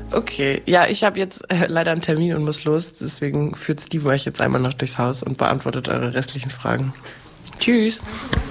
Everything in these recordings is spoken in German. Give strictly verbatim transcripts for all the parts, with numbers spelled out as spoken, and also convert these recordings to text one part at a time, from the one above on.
Okay, ja, ich habe jetzt äh, leider einen Termin und muss los. Deswegen führt Steven euch jetzt einmal noch durchs Haus und beantwortet eure restlichen Fragen. Tschüss.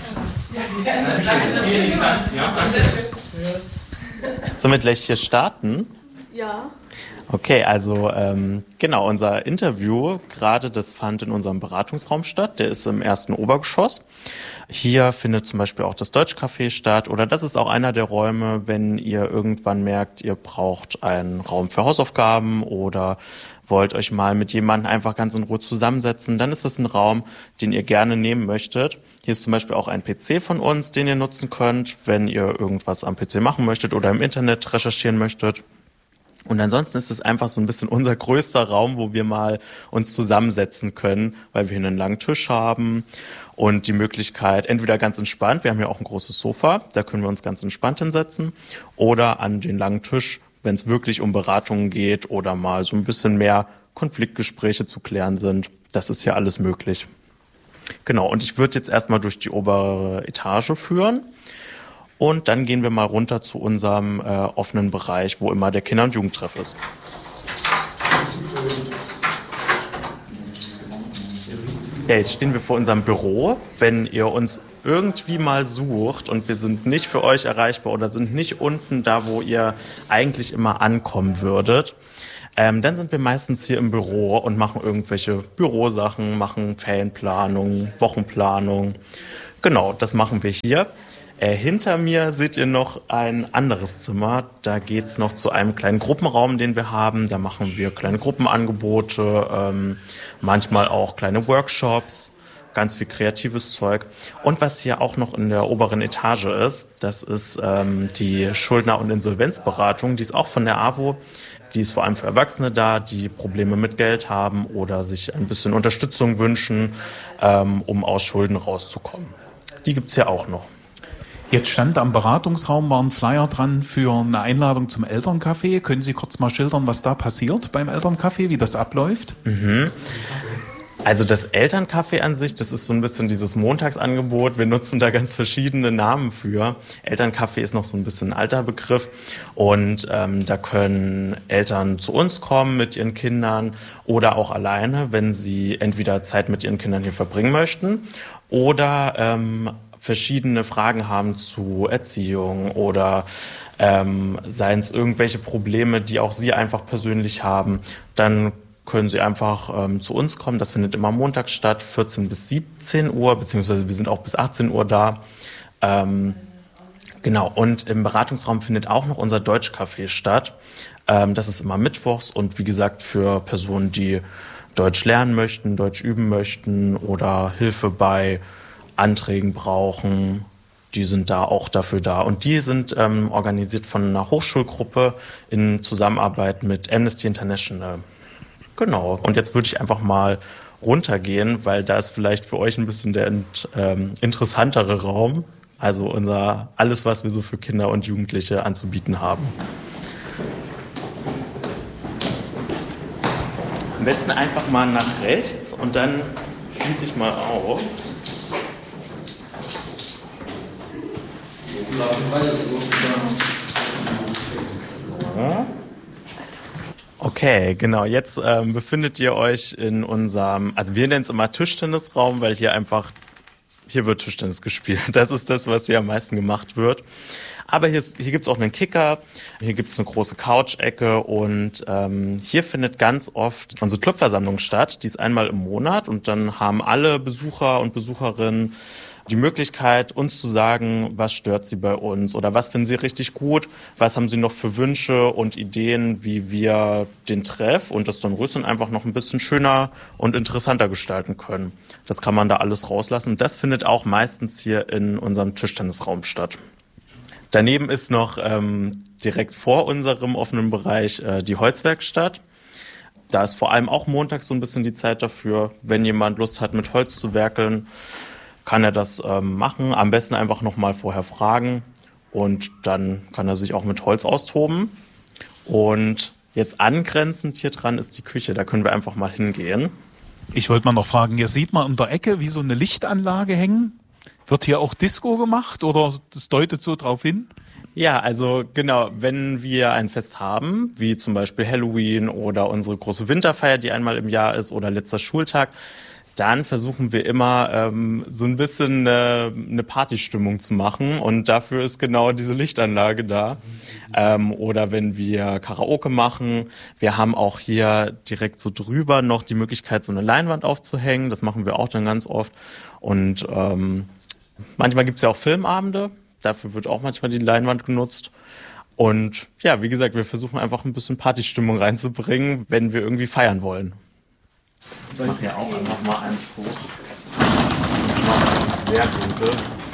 Sollen wir gleich hier starten? Ja. Okay, also ähm, genau, unser Interview gerade, das fand in unserem Beratungsraum statt. Der ist im ersten Obergeschoss. Hier findet zum Beispiel auch das Deutschcafé statt oder das ist auch einer der Räume, wenn ihr irgendwann merkt, ihr braucht einen Raum für Hausaufgaben oder wollt euch mal mit jemandem einfach ganz in Ruhe zusammensetzen, dann ist das ein Raum, den ihr gerne nehmen möchtet. Hier ist zum Beispiel auch ein P C von uns, den ihr nutzen könnt, wenn ihr irgendwas am P C machen möchtet oder im Internet recherchieren möchtet. Und ansonsten ist es einfach so ein bisschen unser größter Raum, wo wir mal uns zusammensetzen können, weil wir hier einen langen Tisch haben und die Möglichkeit, entweder ganz entspannt, wir haben ja auch ein großes Sofa, da können wir uns ganz entspannt hinsetzen, oder an den langen Tisch, wenn es wirklich um Beratungen geht oder mal so ein bisschen mehr Konfliktgespräche zu klären sind. Das ist ja alles möglich. Genau, und ich würde jetzt erstmal durch die obere Etage führen. Und dann gehen wir mal runter zu unserem äh, offenen Bereich, wo immer der Kinder- und Jugendtreff ist. Ja, jetzt stehen wir vor unserem Büro. Wenn ihr uns irgendwie mal sucht und wir sind nicht für euch erreichbar oder sind nicht unten da, wo ihr eigentlich immer ankommen würdet, ähm, dann sind wir meistens hier im Büro und machen irgendwelche Bürosachen, machen Ferienplanung, Wochenplanung. Genau, das machen wir hier. Äh, hinter mir seht ihr noch ein anderes Zimmer. Da geht's noch zu einem kleinen Gruppenraum, den wir haben. Da machen wir kleine Gruppenangebote, ähm, manchmal auch kleine Workshops, ganz viel kreatives Zeug. Und was hier auch noch in der oberen Etage ist, das ist ähm, die Schuldner- und Insolvenzberatung. Die ist auch von der A W O. Die ist vor allem für Erwachsene da, die Probleme mit Geld haben oder sich ein bisschen Unterstützung wünschen, ähm, um aus Schulden rauszukommen. Die gibt's hier auch noch. Jetzt stand am Beratungsraum, war ein Flyer dran für eine Einladung zum Elterncafé. Können Sie kurz mal schildern, was da passiert beim Elterncafé, wie das abläuft? Mhm. Also das Elterncafé an sich, das ist so ein bisschen dieses Montagsangebot. Wir nutzen da ganz verschiedene Namen für. Elterncafé ist noch so ein bisschen ein alter Begriff. Und ähm, da können Eltern zu uns kommen mit ihren Kindern oder auch alleine, wenn sie entweder Zeit mit ihren Kindern hier verbringen möchten oder ähm, verschiedene Fragen haben zu Erziehung oder ähm, seien es irgendwelche Probleme, die auch Sie einfach persönlich haben, dann können Sie einfach ähm, zu uns kommen. Das findet immer montags statt, vierzehn bis siebzehn Uhr, beziehungsweise wir sind auch bis achtzehn Uhr da. Ähm, genau, und im Beratungsraum findet auch noch unser Deutschcafé statt. Ähm, das ist immer mittwochs und wie gesagt für Personen, die Deutsch lernen möchten, Deutsch üben möchten oder Hilfe bei Anträgen brauchen, die sind da auch dafür da. Und die sind ähm, organisiert von einer Hochschulgruppe in Zusammenarbeit mit Amnesty International. Genau. Und jetzt würde ich einfach mal runtergehen, weil da ist vielleicht für euch ein bisschen der ähm, interessantere Raum. Also unser alles, was wir so für Kinder und Jugendliche anzubieten haben. Am besten einfach mal nach rechts und dann schließe ich mal auf. Okay, genau. Jetzt ähm, befindet ihr euch in unserem, also wir nennen es immer Tischtennisraum, weil hier einfach, hier wird Tischtennis gespielt. Das ist das, was hier am meisten gemacht wird. Aber hier, hier gibt es auch einen Kicker, hier gibt es eine große Couch-Ecke und ähm, hier findet ganz oft unsere Clubversammlung statt. Die ist einmal im Monat und dann haben alle Besucher und Besucherinnen die Möglichkeit, uns zu sagen, was stört sie bei uns oder was finden sie richtig gut, was haben sie noch für Wünsche und Ideen, wie wir den Treff und das Dornröschen einfach noch ein bisschen schöner und interessanter gestalten können. Das kann man da alles rauslassen. Und das findet auch meistens hier in unserem Tischtennisraum statt. Daneben ist noch ähm, direkt vor unserem offenen Bereich äh, die Holzwerkstatt. Da ist vor allem auch montags so ein bisschen die Zeit dafür, wenn jemand Lust hat, mit Holz zu werkeln, kann er das ähm, machen. Am besten einfach nochmal vorher fragen und dann kann er sich auch mit Holz austoben. Und jetzt angrenzend hier dran ist die Küche, da können wir einfach mal hingehen. Ich wollte mal noch fragen, hier sieht man in der Ecke wie so eine Lichtanlage hängen. Wird hier auch Disco gemacht oder das deutet so drauf hin? Ja, also genau, wenn wir ein Fest haben, wie zum Beispiel Halloween oder unsere große Winterfeier, die einmal im Jahr ist, oder letzter Schultag, dann versuchen wir immer ähm, so ein bisschen äh, eine Partystimmung zu machen und dafür ist genau diese Lichtanlage da. Ähm, oder wenn wir Karaoke machen, wir haben auch hier direkt so drüber noch die Möglichkeit, so eine Leinwand aufzuhängen, das machen wir auch dann ganz oft und ähm, manchmal gibt's ja auch Filmabende, dafür wird auch manchmal die Leinwand genutzt. Und ja, wie gesagt, wir versuchen einfach ein bisschen Partystimmung reinzubringen, wenn wir irgendwie feiern wollen. Ich mache ja auch einfach mal eins hoch. Sehr gute.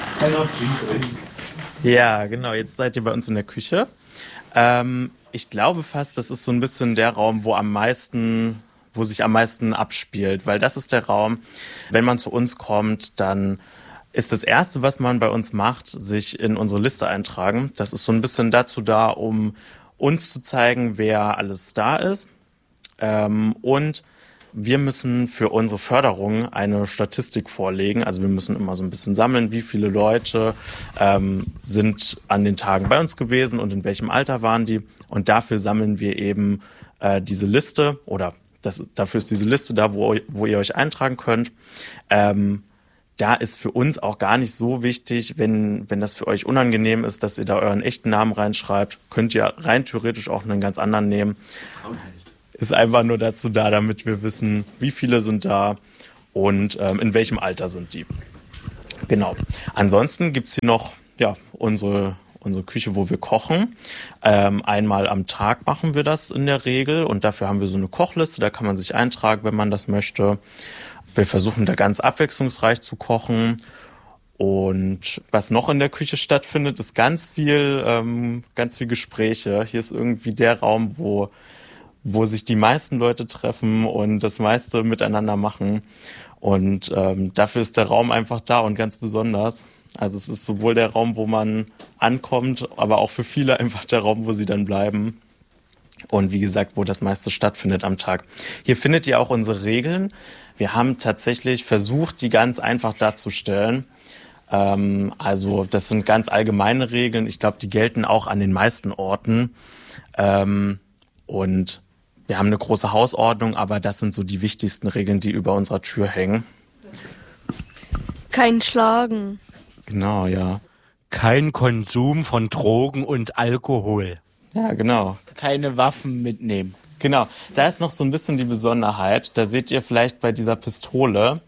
Ja, genau. Jetzt seid ihr bei uns in der Küche. Ähm, ich glaube fast, das ist so ein bisschen der Raum, wo am meisten, wo sich am meisten abspielt, weil das ist der Raum, wenn man zu uns kommt, dann ist das Erste, was man bei uns macht, sich in unsere Liste eintragen. Das ist so ein bisschen dazu da, um uns zu zeigen, wer alles da ist. Ähm, und wir müssen für unsere Förderung eine Statistik vorlegen. Also wir müssen immer so ein bisschen sammeln, wie viele Leute ähm, sind an den Tagen bei uns gewesen und in welchem Alter waren die. Und dafür sammeln wir eben äh, diese Liste oder das, dafür ist diese Liste da, wo, wo ihr euch eintragen könnt. Ähm, Da ist für uns auch gar nicht so wichtig, wenn, wenn das für euch unangenehm ist, dass ihr da euren echten Namen reinschreibt, könnt ihr rein theoretisch auch einen ganz anderen nehmen. Ist einfach nur dazu da, damit wir wissen, wie viele sind da und ähm, in welchem Alter sind die. Genau. Ansonsten gibt's hier noch ja, unsere, unsere Küche, wo wir kochen. Ähm, einmal am Tag machen wir das in der Regel und dafür haben wir so eine Kochliste, da kann man sich eintragen, wenn man das möchte. Wir versuchen da ganz abwechslungsreich zu kochen. Und was noch in der Küche stattfindet, ist ganz viel, ähm, ganz viel Gespräche. Hier ist irgendwie der Raum, wo, wo sich die meisten Leute treffen und das meiste miteinander machen. Und ähm, dafür ist der Raum einfach da und ganz besonders. Also es ist sowohl der Raum, wo man ankommt, aber auch für viele einfach der Raum, wo sie dann bleiben. Und wie gesagt, wo das meiste stattfindet am Tag. Hier findet ihr auch unsere Regeln. Wir haben tatsächlich versucht, die ganz einfach darzustellen. Ähm, also das sind ganz allgemeine Regeln. Ich glaube, die gelten auch an den meisten Orten. Ähm, und wir haben eine große Hausordnung, aber das sind so die wichtigsten Regeln, die über unserer Tür hängen. Kein Schlagen. Genau, ja. Kein Konsum von Drogen und Alkohol. Ja, genau. Keine Waffen mitnehmen. Genau, da ist noch so ein bisschen die Besonderheit. Da seht ihr vielleicht bei dieser Pistole,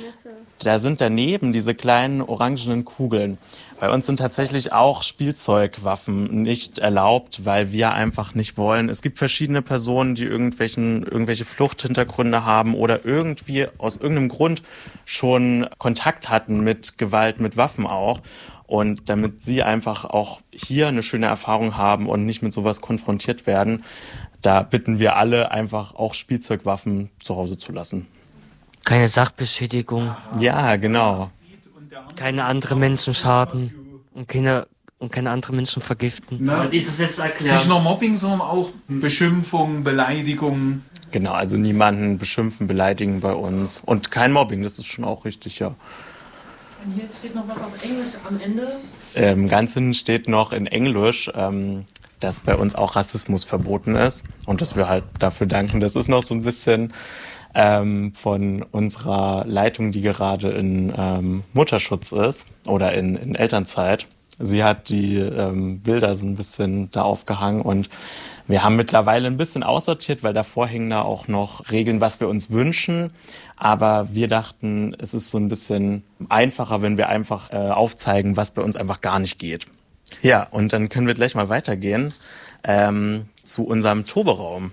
da sind daneben diese kleinen orangenen Kugeln. Bei uns sind tatsächlich auch Spielzeugwaffen nicht erlaubt, weil wir einfach nicht wollen. Es gibt verschiedene Personen, die irgendwelchen, irgendwelche Fluchthintergründe haben oder irgendwie aus irgendeinem Grund schon Kontakt hatten mit Gewalt, mit Waffen auch. Und damit sie einfach auch hier eine schöne Erfahrung haben und nicht mit sowas konfrontiert werden, da bitten wir alle einfach auch Spielzeugwaffen zu Hause zu lassen. Keine Sachbeschädigung. Ja, genau. Keine anderen Menschen schaden und keine, und keine anderen Menschen vergiften. Na, dieses jetzt erklären. Nicht nur Mobbing, sondern auch Beschimpfung, Beleidigung. Genau, also niemanden beschimpfen, beleidigen bei uns. Und kein Mobbing, das ist schon auch richtig, ja. Und hier steht noch was auf Englisch am Ende. Im Ganzen steht noch in Englisch, ähm, dass bei uns auch Rassismus verboten ist und dass wir halt dafür danken. Das ist noch so ein bisschen ähm, von unserer Leitung, die gerade in ähm, Mutterschutz ist oder in, in Elternzeit. Sie hat die ähm, Bilder so ein bisschen da aufgehangen und wir haben mittlerweile ein bisschen aussortiert, weil davor hängen da auch noch Regeln, was wir uns wünschen. Aber wir dachten, es ist so ein bisschen einfacher, wenn wir einfach äh, aufzeigen, was bei uns einfach gar nicht geht. Ja, und dann können wir gleich mal weitergehen ähm, zu unserem Toberaum.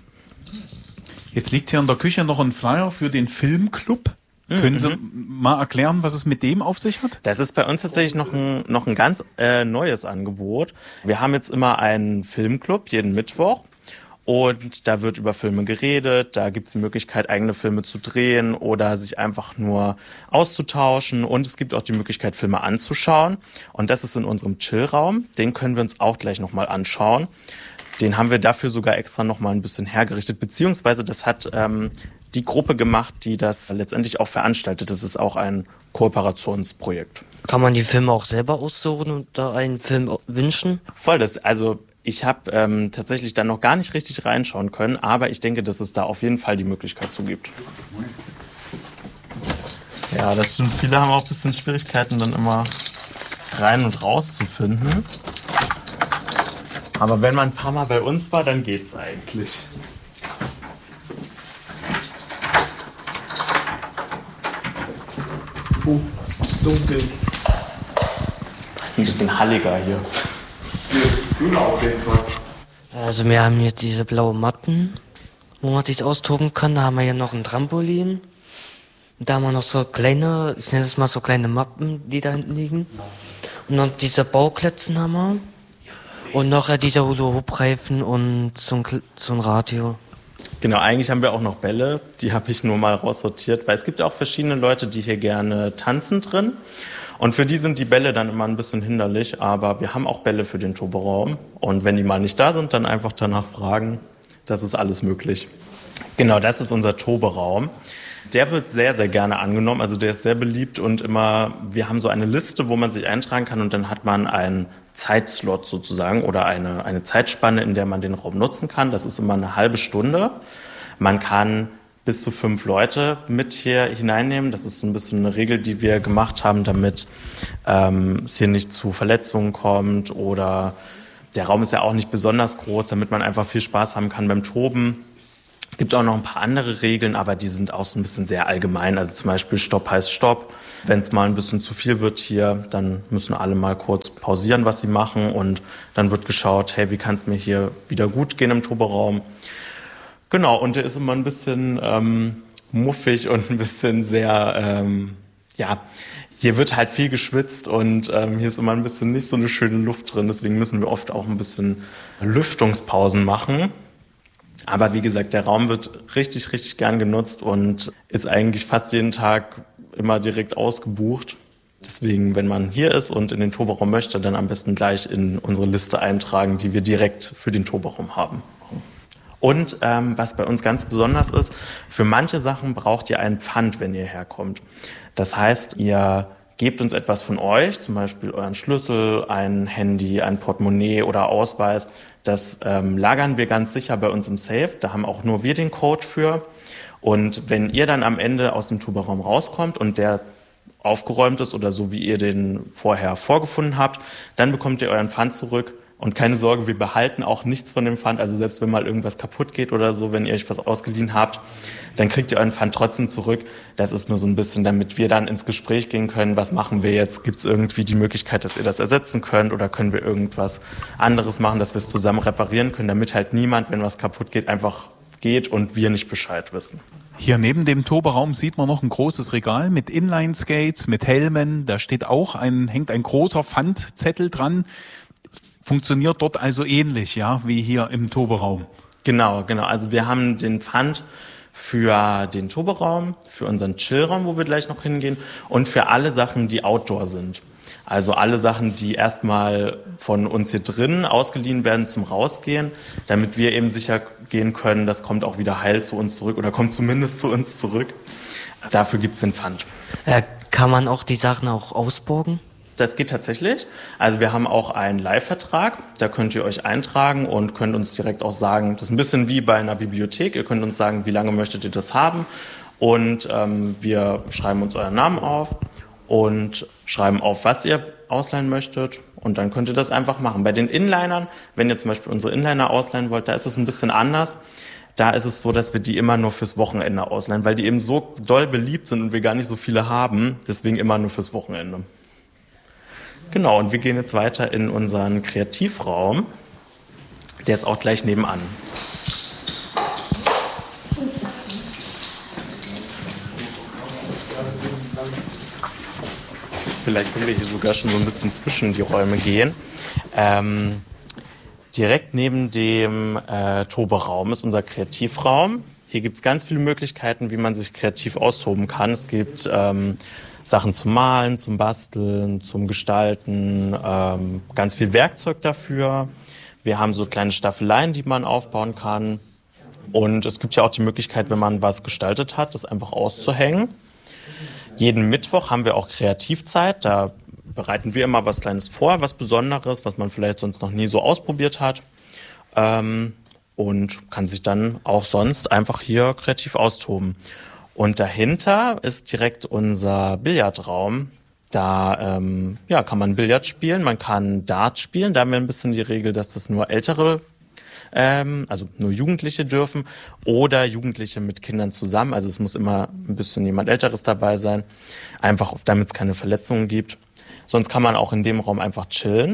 Jetzt liegt hier in der Küche noch ein Flyer für den Filmclub. Mhm. Können Sie mal erklären, was es mit dem auf sich hat? Das ist bei uns tatsächlich noch ein, noch ein ganz äh, neues Angebot. Wir haben jetzt immer einen Filmclub, jeden Mittwoch. Und da wird über Filme geredet, da gibt es die Möglichkeit, eigene Filme zu drehen oder sich einfach nur auszutauschen. Und es gibt auch die Möglichkeit, Filme anzuschauen. Und das ist in unserem Chillraum. Den können wir uns auch gleich nochmal anschauen. Den haben wir dafür sogar extra nochmal ein bisschen hergerichtet, beziehungsweise das hat ähm, die Gruppe gemacht, die das letztendlich auch veranstaltet. Das ist auch ein Kooperationsprojekt. Kann man die Filme auch selber aussuchen und da einen Film wünschen? Voll, das, also ich habe ähm, tatsächlich da noch gar nicht richtig reinschauen können, aber ich denke, dass es da auf jeden Fall die Möglichkeit zu gibt. Ja, das stimmt. Viele haben auch ein bisschen Schwierigkeiten, dann immer rein und raus zu finden. Aber wenn man ein paar Mal bei uns war, dann geht's eigentlich. Oh, dunkel. Ist ein bisschen halliger hier. Hier ist kühler auf jeden Fall. Also wir haben hier diese blauen Matten, wo man sich austoben kann. Da haben wir hier noch ein Trampolin. Da haben wir noch so kleine, ich nenne es mal so kleine Mappen, die da hinten liegen. Und noch diese Bauklötzen haben wir. Und noch äh, dieser Hula-Hoop-Reifen und so ein, so ein Radio. Genau, eigentlich haben wir auch noch Bälle. Die habe ich nur mal raussortiert, weil es gibt auch verschiedene Leute, die hier gerne tanzen drin. Und für die sind die Bälle dann immer ein bisschen hinderlich. Aber wir haben auch Bälle für den Toberaum. Und wenn die mal nicht da sind, dann einfach danach fragen. Das ist alles möglich. Genau, das ist unser Toberaum. Der wird sehr, sehr gerne angenommen. Also der ist sehr beliebt und immer, wir haben so eine Liste, wo man sich eintragen kann und dann hat man einen Zeitslot sozusagen oder eine, eine Zeitspanne, in der man den Raum nutzen kann. Das ist immer eine halbe Stunde. Man kann bis zu fünf Leute mit hier hineinnehmen. Das ist so ein bisschen eine Regel, die wir gemacht haben, damit ähm, es hier nicht zu Verletzungen kommt oder der Raum ist ja auch nicht besonders groß, damit man einfach viel Spaß haben kann beim Toben. Es gibt auch noch ein paar andere Regeln, aber die sind auch so ein bisschen sehr allgemein. Also zum Beispiel Stopp heißt Stopp. Wenn es mal ein bisschen zu viel wird hier, dann müssen alle mal kurz pausieren, was sie machen. Und dann wird geschaut, hey, wie kann es mir hier wieder gut gehen im Toberaum? Genau, und der ist immer ein bisschen ähm, muffig und ein bisschen sehr, ähm, ja, hier wird halt viel geschwitzt und ähm, hier ist immer ein bisschen nicht so eine schöne Luft drin. Deswegen müssen wir oft auch ein bisschen Lüftungspausen machen. Aber wie gesagt, der Raum wird richtig, richtig gern genutzt und ist eigentlich fast jeden Tag immer direkt ausgebucht. Deswegen, wenn man hier ist und in den Toberaum möchte, dann am besten gleich in unsere Liste eintragen, die wir direkt für den Toberaum haben. Und ähm, was bei uns ganz besonders ist, für manche Sachen braucht ihr einen Pfand, wenn ihr herkommt. Das heißt, ihr gebt uns etwas von euch, zum Beispiel euren Schlüssel, ein Handy, ein Portemonnaie oder Ausweis. Das ähm, lagern wir ganz sicher bei uns im Safe. Da haben auch nur wir den Code für. Und wenn ihr dann am Ende aus dem Toberaum rauskommt und der aufgeräumt ist oder so, wie ihr den vorher vorgefunden habt, dann bekommt ihr euren Pfand zurück. Und keine Sorge, wir behalten auch nichts von dem Pfand. Also selbst wenn mal irgendwas kaputt geht oder so, wenn ihr euch was ausgeliehen habt, dann kriegt ihr euren Pfand trotzdem zurück. Das ist nur so ein bisschen, damit wir dann ins Gespräch gehen können. Was machen wir jetzt? Gibt es irgendwie die Möglichkeit, dass ihr das ersetzen könnt? Oder können wir irgendwas anderes machen, dass wir es zusammen reparieren können, damit halt niemand, wenn was kaputt geht, einfach geht und wir nicht Bescheid wissen. Hier neben dem Toberaum sieht man noch ein großes Regal mit Inline-Skates, mit Helmen. Da steht auch ein, hängt ein großer Pfandzettel dran. Funktioniert dort also ähnlich, ja, wie hier im Toberaum? Genau, genau. Also wir haben den Pfand für den Toberaum, für unseren Chillraum, wo wir gleich noch hingehen, und für alle Sachen, die Outdoor sind. Also alle Sachen, die erstmal von uns hier drin ausgeliehen werden zum Rausgehen, damit wir eben sicher gehen können, das kommt auch wieder heil zu uns zurück oder kommt zumindest zu uns zurück. Dafür gibt's den Pfand. Äh, kann man auch die Sachen auch ausborgen? Das geht tatsächlich. Also wir haben auch einen Leihvertrag, da könnt ihr euch eintragen und könnt uns direkt auch sagen, das ist ein bisschen wie bei einer Bibliothek, ihr könnt uns sagen, wie lange möchtet ihr das haben und ähm, wir schreiben uns euren Namen auf und schreiben auf, was ihr ausleihen möchtet und dann könnt ihr das einfach machen. Bei den Inlinern, wenn ihr zum Beispiel unsere Inliner ausleihen wollt, da ist es ein bisschen anders. Da ist es so, dass wir die immer nur fürs Wochenende ausleihen, weil die eben so doll beliebt sind und wir gar nicht so viele haben, deswegen immer nur fürs Wochenende. Genau, und wir gehen jetzt weiter in unseren Kreativraum. Der ist auch gleich nebenan. Vielleicht können wir hier sogar schon so ein bisschen zwischen die Räume gehen. Ähm, direkt neben dem äh, Toberaum ist unser Kreativraum. Hier gibt es ganz viele Möglichkeiten, wie man sich kreativ austoben kann. Es gibt ähm, Sachen zum Malen, zum Basteln, zum Gestalten, ähm, ganz viel Werkzeug dafür. Wir haben so kleine Staffeleien, die man aufbauen kann. Und es gibt ja auch die Möglichkeit, wenn man was gestaltet hat, das einfach auszuhängen. Jeden Mittwoch haben wir auch Kreativzeit. Da bereiten wir immer was Kleines vor, was Besonderes, was man vielleicht sonst noch nie so ausprobiert hat. Ähm, und kann sich dann auch sonst einfach hier kreativ austoben. Und dahinter ist direkt unser Billardraum. Da ähm, ja, kann man Billard spielen, man kann Dart spielen. Da haben wir ein bisschen die Regel, dass das nur ältere, ähm, also nur Jugendliche dürfen oder Jugendliche mit Kindern zusammen. Also es muss immer ein bisschen jemand Älteres dabei sein, einfach damit es keine Verletzungen gibt. Sonst kann man auch in dem Raum einfach chillen.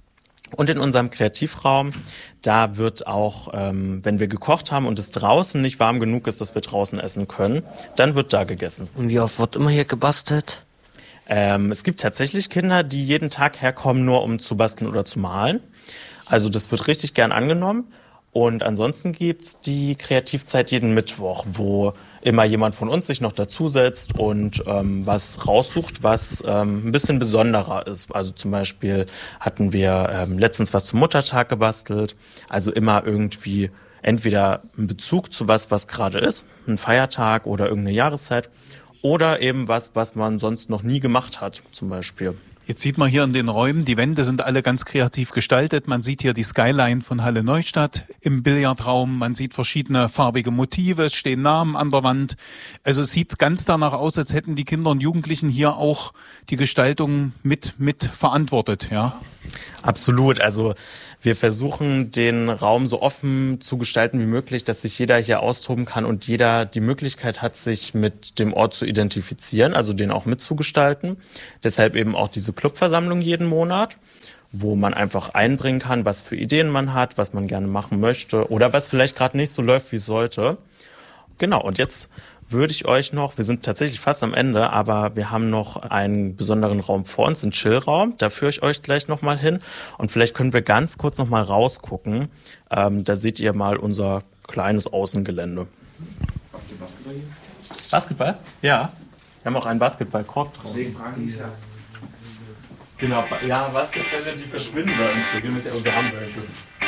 Und in unserem Kreativraum, da wird auch, ähm, wenn wir gekocht haben und es draußen nicht warm genug ist, dass wir draußen essen können, dann wird da gegessen. Und wie oft wird immer hier gebastelt? Ähm, es gibt tatsächlich Kinder, die jeden Tag herkommen, nur um zu basteln oder zu malen. Also das wird richtig gern angenommen. Und ansonsten gibt's die Kreativzeit jeden Mittwoch, wo immer jemand von uns sich noch dazusetzt und ähm, was raussucht, was ähm, ein bisschen besonderer ist. Also zum Beispiel hatten wir ähm, letztens was zum Muttertag gebastelt. Also immer irgendwie entweder ein Bezug zu was, was gerade ist, ein Feiertag oder irgendeine Jahreszeit, oder eben was, was man sonst noch nie gemacht hat, zum Beispiel. Jetzt sieht man hier in den Räumen, die Wände sind alle ganz kreativ gestaltet. Man sieht hier die Skyline von Halle Neustadt im Billardraum. Man sieht verschiedene farbige Motive, es stehen Namen an der Wand. Also es sieht ganz danach aus, als hätten die Kinder und Jugendlichen hier auch die Gestaltung mit, mit verantwortet, ja. Absolut. Also wir versuchen, den Raum so offen zu gestalten wie möglich, dass sich jeder hier austoben kann und jeder die Möglichkeit hat, sich mit dem Ort zu identifizieren, also den auch mitzugestalten. Deshalb eben auch diese Clubversammlung jeden Monat, wo man einfach einbringen kann, was für Ideen man hat, was man gerne machen möchte oder was vielleicht gerade nicht so läuft, wie es sollte. Genau, und jetzt würde ich euch noch, wir sind tatsächlich fast am Ende, aber wir haben noch einen besonderen Raum vor uns, einen Chillraum. Da führe ich euch gleich nochmal hin. Und vielleicht können wir ganz kurz nochmal rausgucken. Ähm, da seht ihr mal unser kleines Außengelände. Habt ihr Basketball hier? Basketball? Ja. Wir haben auch einen Basketballkorb drauf. Deswegen frage ich ja. Genau, ja, Basketball, die verschwinden bei uns regelmäßig, aber wir haben welche.